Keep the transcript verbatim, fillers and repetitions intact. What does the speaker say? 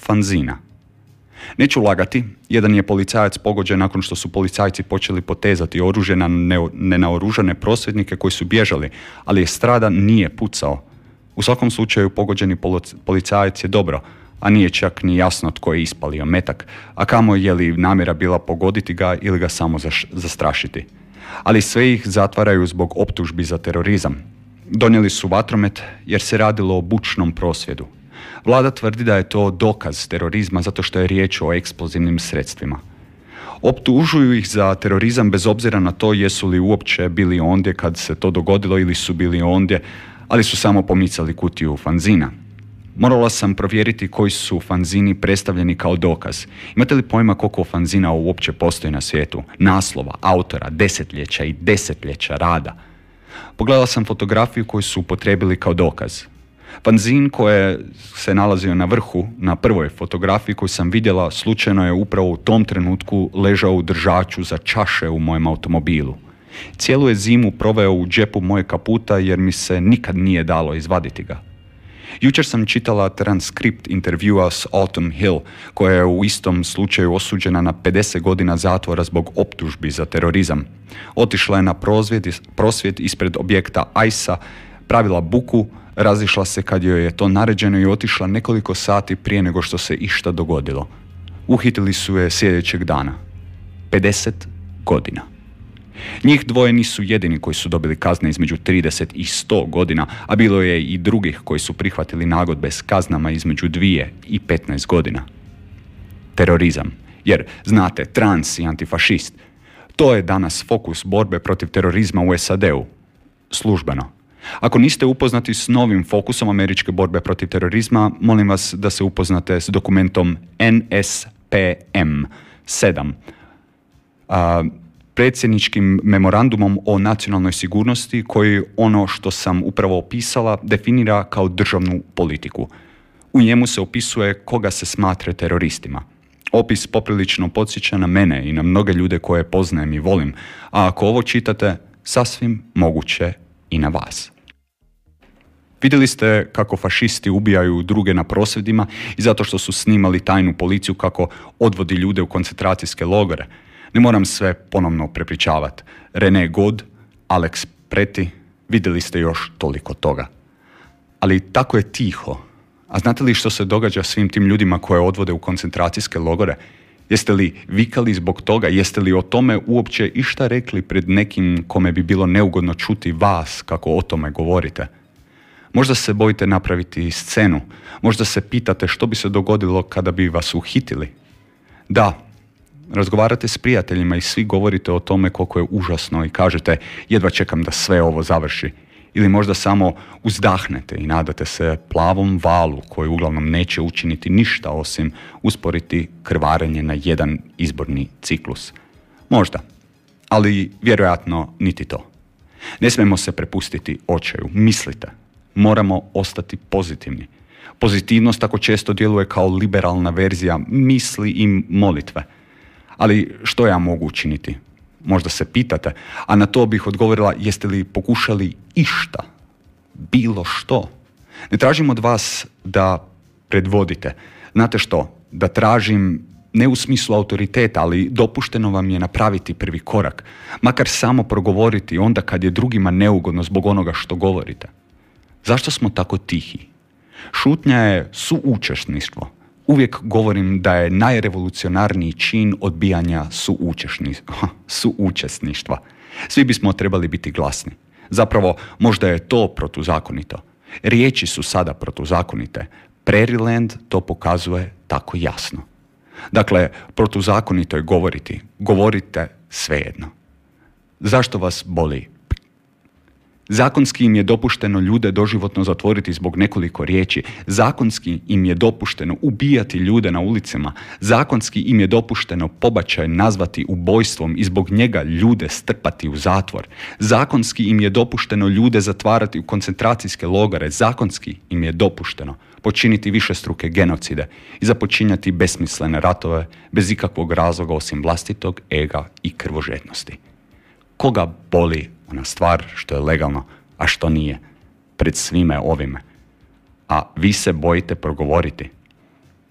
fanzina. Neću lagati, jedan je policajac pogođen nakon što su policajci počeli potezati oružje na nenaoružane prosvjednike koji su bježali, ali je strada nije pucao. U svakom slučaju pogođeni policajac je dobro, a nije čak ni jasno tko je ispalio metak, a kamo je li namjera bila pogoditi ga ili ga samo zastrašiti. Ali sve ih zatvaraju zbog optužbi za terorizam. Donijeli su vatromet jer se radilo o bučnom prosvjedu. Vlada tvrdi da je to dokaz terorizma zato što je riječ o eksplozivnim sredstvima. Optužuju ih za terorizam bez obzira na to jesu li uopće bili ondje kad se to dogodilo ili su bili ondje, ali su samo pomicali kutiju fanzina. Morala sam provjeriti koji su fanzini predstavljeni kao dokaz. Imate li pojma koliko fanzina uopće postoji na svijetu? Naslova, autora, desetljeća i desetljeća rada. Pogledala sam fotografiju koju su upotrijebili kao dokaz. Fanzin koji se nalazio na vrhu, na prvoj fotografiji koju sam vidjela, slučajno je upravo u tom trenutku ležao u držaču za čaše u mojem automobilu. Cijelu je zimu proveo u džepu moje kaputa jer mi se nikad nije dalo izvaditi ga. Jučer sam čitala transkript intervjua s Autumn Hill, koja je u istom slučaju osuđena na pedeset godina zatvora zbog optužbi za terorizam. Otišla je na prosvjed, prosvjed ispred objekta I C E-a, pravila buku, razišla se kad joj je to naređeno i otišla nekoliko sati prije nego što se išta dogodilo. Uhitili su je sljedećeg dana. pedeset godina. Njih dvoje nisu jedini koji su dobili kazne između trideset i sto godina, a bilo je i drugih koji su prihvatili nagodbe s kaznama između dvije i petnaest godina. Terorizam, jer znate, trans i antifašist, to je danas fokus borbe protiv terorizma u S A D-u. Službeno. Ako niste upoznati s novim fokusom američke borbe protiv terorizma, molim vas da se upoznate s dokumentom N S P M sedam, a, predsjedničkim memorandumom o nacionalnoj sigurnosti koji ono što sam upravo opisala definira kao državnu politiku. U njemu se opisuje koga se smatra teroristima. Opis poprilično podsjeća na mene i na mnoge ljude koje poznajem i volim, a ako ovo čitate, sasvim moguće i na vas. Vidjeli ste kako fašisti ubijaju druge na prosvjedima i zato što su snimali tajnu policiju kako odvodi ljude u koncentracijske logore. Ne moram sve ponovno prepričavati. René God, Alex Preti, vidjeli ste još toliko toga. Ali tako je tiho. A znate li što se događa svim tim ljudima koje odvode u koncentracijske logore? Jeste li vikali zbog toga? Jeste li o tome uopće išta rekli pred nekim kome bi bilo neugodno čuti vas kako o tome govorite? Možda se bojite napraviti scenu. Možda se pitate što bi se dogodilo kada bi vas uhitili. Da, razgovarate s prijateljima i svi govorite o tome koliko je užasno i kažete jedva čekam da sve ovo završi. Ili možda samo uzdahnete i nadate se plavom valu koji uglavnom neće učiniti ništa osim usporiti krvarenje na jedan izborni ciklus. Možda, ali vjerojatno niti to. Ne smijemo se prepustiti očaju. Mislite, moramo ostati pozitivni. Pozitivnost tako često djeluje kao liberalna verzija misli i molitve. Ali što ja mogu učiniti? Možda se pitate, a na to bih odgovorila jeste li pokušali išta, bilo što. Ne tražim od vas da predvodite. Znate što? Da tražim ne u smislu autoriteta, ali dopušteno vam je napraviti prvi korak. Makar samo progovoriti onda kad je drugima neugodno zbog onoga što govorite. Zašto smo tako tihi? Šutnja je suučesništvo. Uvijek govorim da je najrevolucionarniji čin odbijanja suučesništva. Svi bismo trebali biti glasni. Zapravo, možda je to protuzakonito. Riječi su sada protuzakonite. Prairieland to pokazuje tako jasno. Dakle, protuzakonito je govoriti. Govorite svejedno. Zašto vas boli? Zakonski im je dopušteno ljude doživotno zatvoriti zbog nekoliko riječi. Zakonski im je dopušteno ubijati ljude na ulicama. Zakonski im je dopušteno pobačaj nazvati ubojstvom i zbog njega ljude strpati u zatvor. Zakonski im je dopušteno ljude zatvarati u koncentracijske logore. Zakonski im je dopušteno počiniti višestruke genocide i započinjati besmislene ratove bez ikakvog razloga osim vlastitog ega i krvožednosti. Koga boli ona stvar što je legalno, a što nije, pred svime ovime? A vi se bojite progovoriti.